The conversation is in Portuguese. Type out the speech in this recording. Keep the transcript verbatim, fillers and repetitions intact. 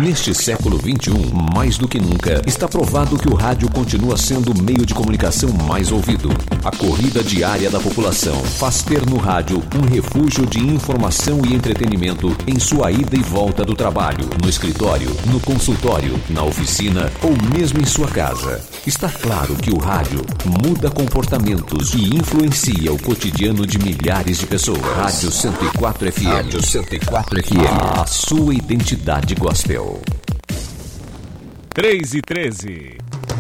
Neste século vinte e um, mais do que nunca, está provado que o rádio continua sendo o meio de comunicação mais ouvido. A corrida diária da população faz ter no rádio um refúgio de informação e entretenimento em sua ida e volta do trabalho, no escritório, no consultório, na oficina ou mesmo em sua casa. Está claro que o rádio muda comportamentos e influencia o cotidiano de milhares de pessoas. Rádio cento e quatro F M. Rádio cento e quatro F M. A sua identidade gospel. três e treze.